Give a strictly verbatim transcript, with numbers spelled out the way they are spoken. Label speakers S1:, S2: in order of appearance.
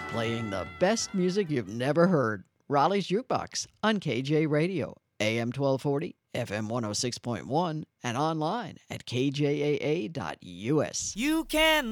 S1: Playing the best music you've never heard. Raleigh's Jukebox on K J Radio, A M twelve forty, F M one oh six point one, and online at K J A A dot U S.
S2: You can